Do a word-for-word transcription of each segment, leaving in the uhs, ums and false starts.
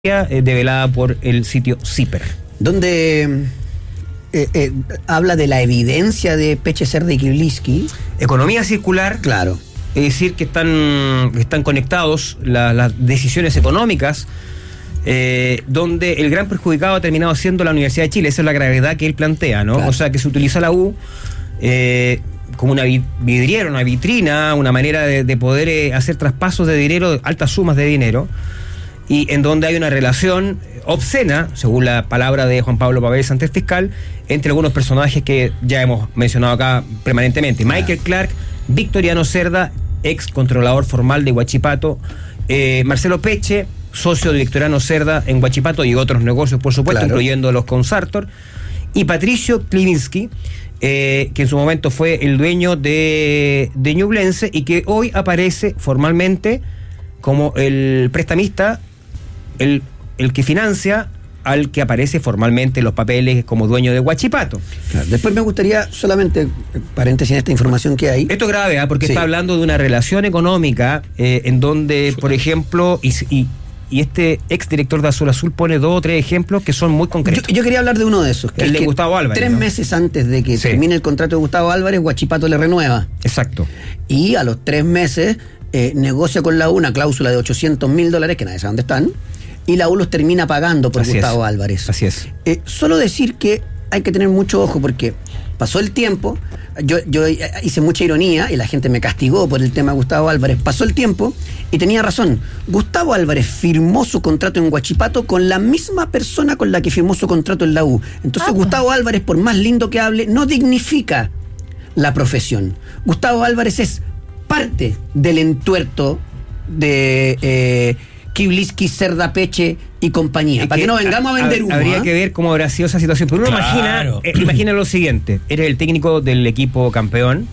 Eh, develada por el sitio CIPER. Donde eh, eh, habla de la evidencia de Peche, Cerda y Kivliski. Economía circular. Claro. Es decir, que están, están conectados la, las decisiones económicas, eh, donde el gran perjudicado ha terminado siendo la Universidad de Chile. Esa es la gravedad que él plantea, ¿no? Claro. O sea, que se utiliza la U eh, como una vidriera, una vitrina, una manera de, de poder eh, hacer traspasos de dinero, altas sumas de dinero, y en donde hay una relación obscena, según la palabra de Juan Pablo Pavés ante el fiscal, entre algunos personajes que ya hemos mencionado acá permanentemente. Claro. Michael Clark, Victoriano Cerda, ex controlador formal de Huachipato, eh, Marcelo Peche, socio de Victoriano Cerda en Huachipato y otros negocios, por supuesto, claro, incluyendo los Consartor, y Patricio Klivinski, eh, que en su momento fue el dueño de, de Ñublense y que hoy aparece formalmente como el prestamista, el, el que financia al que aparece formalmente en los papeles como dueño de Huachipato. Claro. Después me gustaría, solamente, paréntesis en esta información que hay. Esto es grave, ¿eh? Porque sí, está hablando de una relación económica eh, en donde, por ejemplo, y, y, y este exdirector de Azul Azul pone dos o tres ejemplos que son muy concretos. Yo, yo quería hablar de uno de esos. Que el es de que Gustavo Álvarez. Tres ¿no? meses antes de que sí. termine el contrato de Gustavo Álvarez, Huachipato le renueva. Exacto. Y a los tres meses eh, negocia con la U una cláusula de ochocientos mil dólares, que nadie sabe dónde están, y la U los termina pagando por Así Gustavo es. Álvarez. Así es. Eh, solo decir que hay que tener mucho ojo porque pasó el tiempo, yo, yo hice mucha ironía y la gente me castigó por el tema de Gustavo Álvarez, pasó el tiempo y tenía razón. Gustavo Álvarez firmó su contrato en Huachipato con la misma persona con la que firmó su contrato en la U. Entonces ah, Gustavo pues. Álvarez, por más lindo que hable, no dignifica la profesión. Gustavo Álvarez es parte del entuerto de... Eh, Kivliski, Cerda, Peche y compañía. Es para que, que no vengamos a, a vender humo. Habría ¿eh? que ver cómo habrá sido esa situación. Pero uno claro. imagina, eh, imagina lo siguiente: eres el técnico del equipo campeón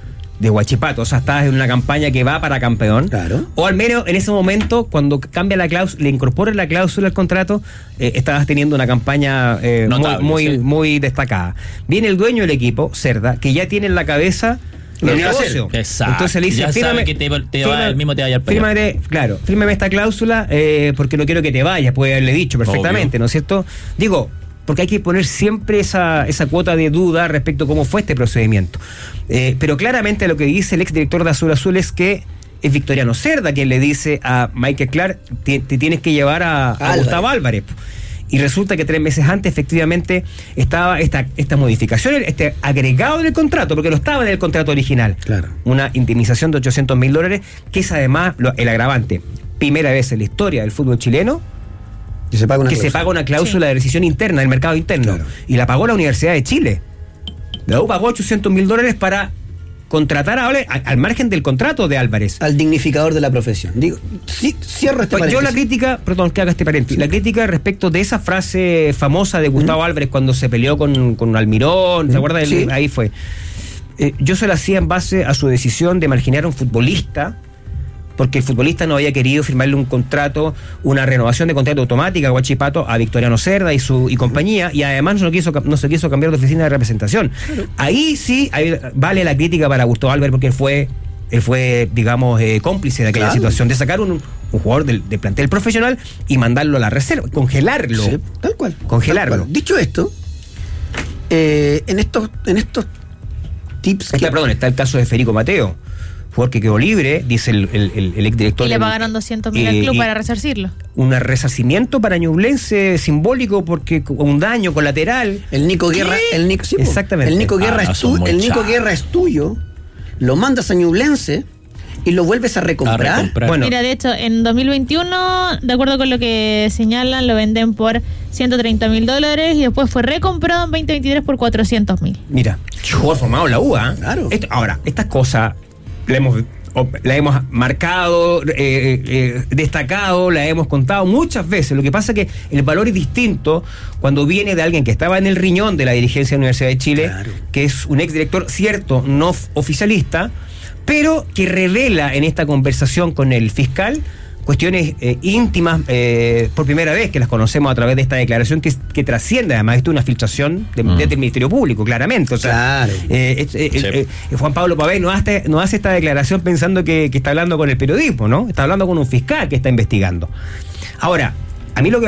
de Huachipato, o sea, estás en una campaña que va para campeón. Claro. O al menos en ese momento, cuando cambia la cláusula, le incorporas la cláusula al contrato, eh, estabas teniendo una campaña eh, Notable, muy, muy, sí. muy destacada. Viene el dueño del equipo, Cerda, que ya tiene en la cabeza el negocio. Exacto. Entonces le dice, ya fírmame, sabe que te, te fírmame, va, el mismo te vaya al fírmame, claro, fírmame esta cláusula eh, porque no quiero que te vayas, puede haberle dicho perfectamente, Obvio. ¿no es cierto? Digo, porque hay que poner siempre esa, esa cuota de duda respecto a cómo fue este procedimiento. Eh, pero claramente lo que dice el exdirector de Azul Azul es que es Victoriano Cerda quien le dice a Michael Clark, te, te tienes que llevar a, a Álvarez. Gustavo Álvarez. Y resulta que tres meses antes efectivamente estaba esta, esta modificación, este agregado del contrato, porque no estaba en el contrato original. Claro. Una indemnización de ochocientos mil dólares, que es además lo, el agravante. Primera vez en la historia del fútbol chileno que se paga una que cláusula, se paga una cláusula sí. de rescisión interna del mercado interno. Claro. Y la pagó la Universidad de Chile. La U pagó ochocientos mil dólares para contratar a, a, al margen del contrato de Álvarez. Al dignificador de la profesión. Digo, sí, cierro este pues paréntesis. Yo la crítica, perdón, que haga este paréntesis, la crítica respecto de esa frase famosa de Gustavo ¿Mm? Álvarez cuando se peleó con, con Almirón, ¿se ¿Mm? acuerda? Sí. Ahí fue. Eh, yo se la hacía en base a su decisión de marginar a un futbolista, porque el futbolista no había querido firmarle un contrato, una renovación de contrato automática a Huachipato, a Victoriano Cerda y su y compañía, y además no quiso no se quiso cambiar de oficina de representación. Claro. Ahí sí ahí vale la crítica para Gustavo Álvarez, porque él fue, él fue digamos, eh, cómplice de aquella claro. situación, de sacar un, un jugador del, de plantel profesional y mandarlo a la reserva, congelarlo. Sí, tal cual. Congelarlo. Tal cual. Dicho esto, eh, en estos, en estos tips... Está, que... Perdón, está el caso de Federico Mateo, porque quedó libre, dice el, el, el, el exdirector. Y le pagaron doscientos mil al club para resarcirlo. Un resarcimiento para Ñublense simbólico porque un daño colateral. El Nico Guerra, el Nico, sí, exactamente. El Nico Guerra ah, es tu, el Nico Guerra es tuyo, lo mandas a Ñublense y lo vuelves a recomprar. A recomprar. Bueno. Mira, de hecho, en dos mil veintiuno, de acuerdo con lo que señalan, lo venden por ciento treinta mil dólares y después fue recomprado en veinte veintitrés por cuatrocientos mil. Mira, jugador formado en la U A. ¿eh? Claro. Esto, ahora, estas cosas la hemos, la hemos marcado, eh, eh, destacado, la hemos contado muchas veces. Lo que pasa es que el valor es distinto cuando viene de alguien que estaba en el riñón de la dirigencia de la Universidad de Chile, claro. que es un exdirector, cierto, no oficialista, pero que revela en esta conversación con el fiscal cuestiones eh, íntimas, eh, por primera vez que las conocemos a través de esta declaración que, que trasciende, además esto es una filtración de, mm. desde el Ministerio Público, claramente. O sea, claro. eh, eh, sí. eh, eh, Juan Pablo Pavés no hace, no hace esta declaración pensando que, que está hablando con el periodismo, ¿no? Está hablando con un fiscal que está investigando. Ahora, A mí lo que